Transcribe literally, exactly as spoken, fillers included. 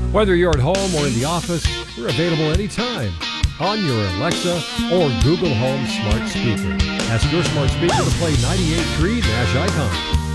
Whether you're at home or in the office, we're available anytime on your Alexa or Google Home smart speaker. Ask your smart speaker to play ninety-eight point three Nash Icon.